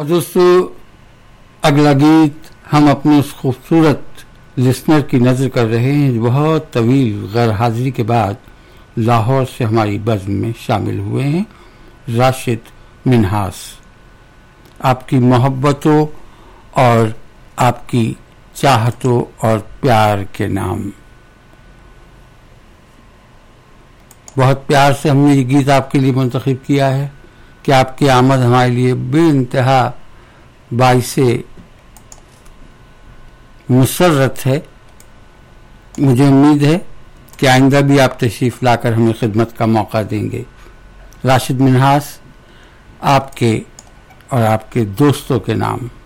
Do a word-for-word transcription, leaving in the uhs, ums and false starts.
और दोस्तों, अगला गीत हम अपने उस खूबसूरत लिसनर की नज़र कर रहे हैं जो बहुत तवील गैर हाजिरी के बाद लाहौर से हमारी बज़्म में शामिल हुए हैं, राशिद मिन्हास। आपकी मोहब्बतों और आपकी चाहतों और प्यार के नाम। बहुत प्यार से हमने ये गीत आपके लिए मुंतखब किया है कि आपकी आमद हमारे लिए बेइंतहा बाइसे मुसर्रत है। मुझे उम्मीद है कि आइंदा भी आप तशरीफ़ लाकर हमें खिदमत का मौका देंगे। राशिद मिन्हास, आपके और आपके दोस्तों के नाम।